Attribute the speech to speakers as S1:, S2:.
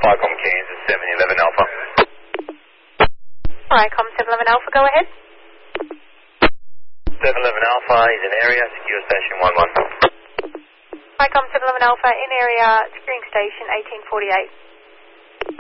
S1: Vicom Kansas 711 Alpha.
S2: Vicom 711 Alpha, go ahead.
S1: 711 Alpha is in area, secure station 11.
S2: Vicom 711 Alpha in area, securing station 1848.